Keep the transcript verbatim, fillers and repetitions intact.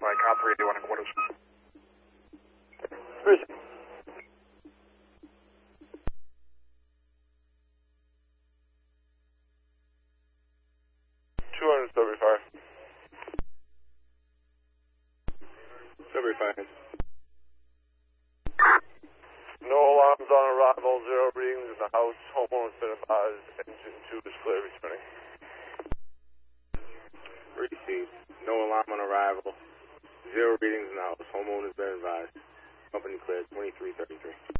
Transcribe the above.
by cop three eighty-one and quarters. Listen. two hundred seventy-five. seventy-five. No alarms on arrival, zero readings in the house. Homeowner's been advised. Engine two is clear, returning. Received. No alarm on arrival. Zero readings in the house. Homeowner's been advised. Company cleared. twenty-three thirty-three.